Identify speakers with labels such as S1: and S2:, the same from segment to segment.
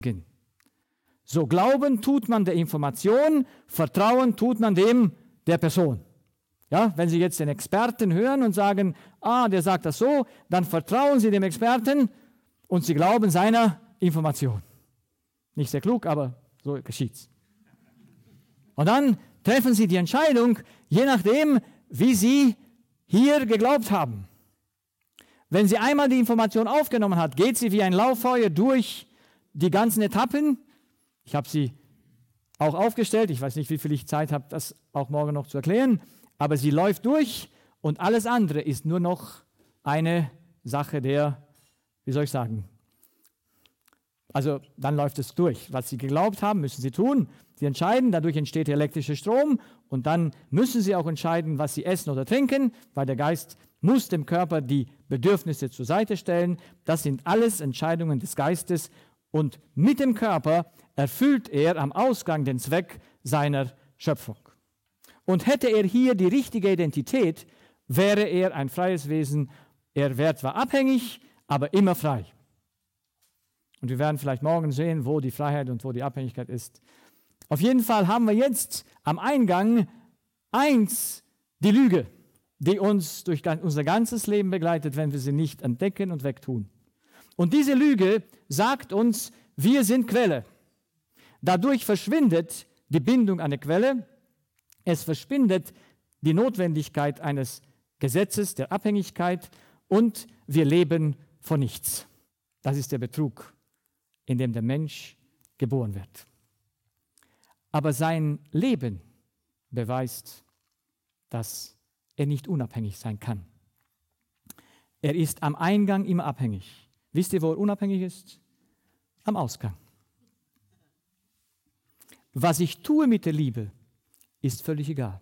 S1: So, Glauben tut man der Information, Vertrauen tut man dem der Person. Ja, wenn Sie jetzt den Experten hören und sagen, der sagt das so, dann vertrauen Sie dem Experten und Sie glauben seiner Information. Nicht sehr klug, aber so geschieht's. Und dann treffen Sie die Entscheidung, je nachdem, wie Sie hier geglaubt haben. Wenn Sie einmal die Information aufgenommen hat, geht sie wie ein Lauffeuer durch die ganzen Etappen. Ich habe sie auch aufgestellt. Ich weiß nicht, wie viel ich Zeit habe, das auch morgen noch zu erklären. Aber sie läuft durch und alles andere ist nur noch eine Sache der, wie soll ich sagen, also dann läuft es durch. Was Sie geglaubt haben, müssen Sie tun. Sie entscheiden, dadurch entsteht der elektrische Strom und dann müssen Sie auch entscheiden, was Sie essen oder trinken, weil der Geist muss dem Körper die Bedürfnisse zur Seite stellen. Das sind alles Entscheidungen des Geistes und mit dem Körper erfüllt er am Ausgang den Zweck seiner Schöpfung. Und hätte er hier die richtige Identität, wäre er ein freies Wesen. Er wäre zwar abhängig, aber immer frei. Und wir werden vielleicht morgen sehen, wo die Freiheit und wo die Abhängigkeit ist. Auf jeden Fall haben wir jetzt am Eingang die Lüge, die uns durch unser ganzes Leben begleitet, wenn wir sie nicht entdecken und wegtun. Und diese Lüge sagt uns, wir sind Quelle. Dadurch verschwindet die Bindung an eine Quelle, es verschwindet die Notwendigkeit eines Gesetzes der Abhängigkeit und wir leben von nichts. Das ist der Betrug, in dem der Mensch geboren wird. Aber sein Leben beweist, dass er nicht unabhängig sein kann. Er ist am Eingang immer abhängig. Wisst ihr, wo er unabhängig ist? Am Ausgang. Was ich tue mit der Liebe, ist völlig egal.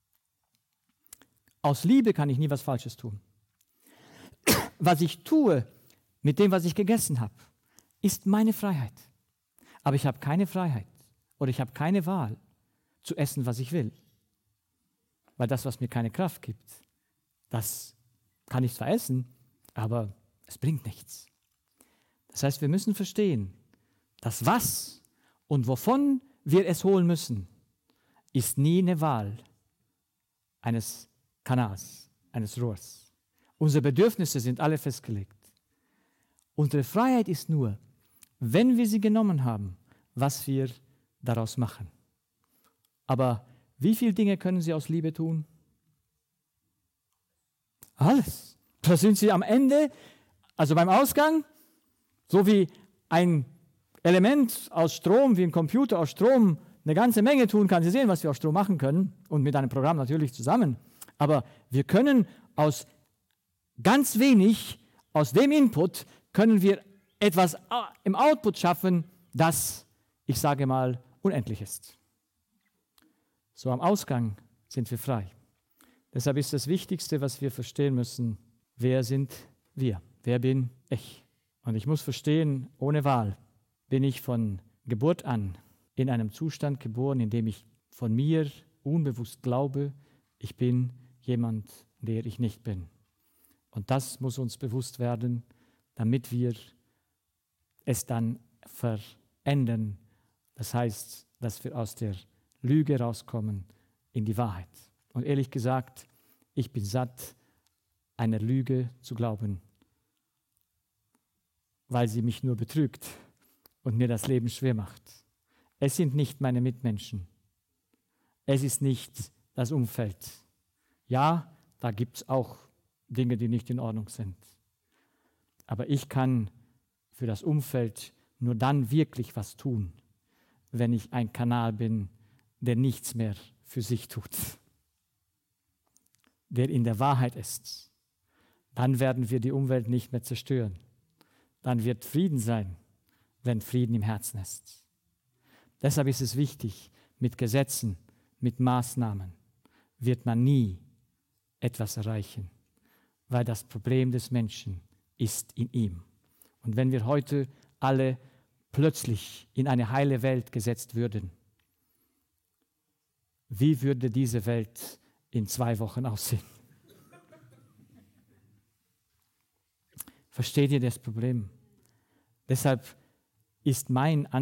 S1: Aus Liebe kann ich nie was Falsches tun. Was ich tue mit dem, was ich gegessen habe, ist meine Freiheit. Aber ich habe keine Freiheit oder ich habe keine Wahl zu essen, was ich will. Weil das, was mir keine Kraft gibt, das kann ich zwar essen, aber es bringt nichts. Das heißt, wir müssen verstehen, dass was und wovon wir es holen müssen, ist nie eine Wahl eines Kanals, eines Rohrs. Unsere Bedürfnisse sind alle festgelegt. Unsere Freiheit ist nur, wenn wir sie genommen haben, was wir daraus machen. Aber wie viele Dinge können Sie aus Liebe tun? Alles. Da sind Sie am Ende, also beim Ausgang, so wie ein Element aus Strom, wie ein Computer aus Strom eine ganze Menge tun kann. Sie sehen, was wir aus Strom machen können und mit einem Programm natürlich zusammen. Aber wir können aus ganz wenig, aus dem Input, können wir etwas im Output schaffen, das, ich sage mal, unendlich ist. So am Ausgang sind wir frei. Deshalb ist das Wichtigste, was wir verstehen müssen, wer sind wir? Wer bin ich? Und ich muss verstehen, ohne Wahl bin ich von Geburt an in einem Zustand geboren, in dem ich von mir unbewusst glaube, ich bin jemand, der ich nicht bin. Und das muss uns bewusst werden, damit wir es dann verändern. Das heißt, dass wir aus der Lüge rauskommen in die Wahrheit. Und ehrlich gesagt, ich bin satt, einer Lüge zu glauben, weil sie mich nur betrügt und mir das Leben schwer macht. Es sind nicht meine Mitmenschen. Es ist nicht das Umfeld. Ja, da gibt es auch Dinge, die nicht in Ordnung sind. Aber ich kann für das Umfeld nur dann wirklich was tun, wenn ich ein Kanal bin, der nichts mehr für sich tut, der in der Wahrheit ist. Dann werden wir die Umwelt nicht mehr zerstören. Dann wird Frieden sein, wenn Frieden im Herzen ist. Deshalb ist es wichtig, mit Gesetzen, mit Maßnahmen wird man nie etwas erreichen, weil das Problem des Menschen ist in ihm. Und wenn wir heute alle plötzlich in eine heile Welt gesetzt würden, wie würde diese Welt in 2 Wochen aussehen? Versteht ihr das Problem? Deshalb ist mein